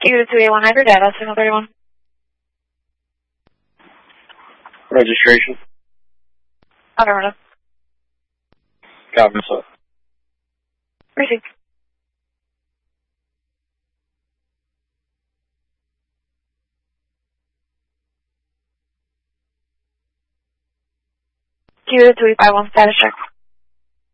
Q281 Hyper Data, Signal 31. Registration. Affirmative. Copy, sir. Received. Q251 status check.